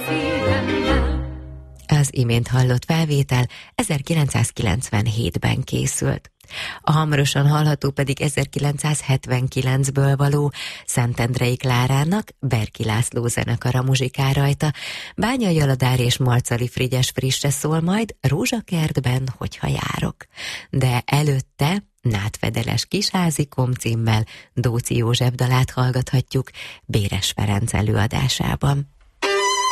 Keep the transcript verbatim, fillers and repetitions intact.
Az imént hallott felvétel ezerkilencszázkilencvenhétben készült. A hamarosan hallható pedig ezerkilencszázhetvenkilencből való Szentendrei Klárának Berki László zenekara muzsikál rajta. Bányai Aladár és Marcali Frigyes Frisse szól majd Rózsakertben, hogyha járok. De előtte Nátfedeles Kisházikom címmel Dóczy József dalát hallgathatjuk Béres Ferenc előadásában.